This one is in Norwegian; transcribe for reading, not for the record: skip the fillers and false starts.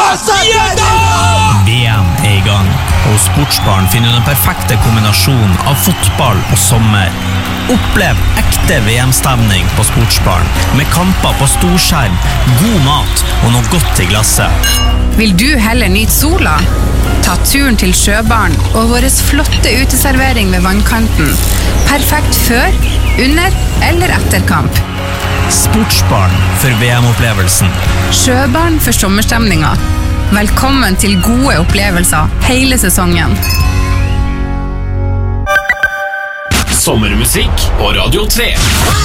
VM I gang, og Sportsbaren finner den perfekte kombinasjonen av fotball og sommer. Opplev ekte VM-stemning på Sportsbaren, med kamper på storskjerm, god mat og noe godt I glasset. Vil du heller nyte sola? Ta turen til Sjøbaren og våres flotte uteservering ved vannkanten. Perfekt før, under eller etter kamp. Sportsbaren for VM-opplevelsen. Sjøbaren for sommerstemninga. Velkommen til gode opplevelser hele sesongen. Sommermusikk på Radio 3.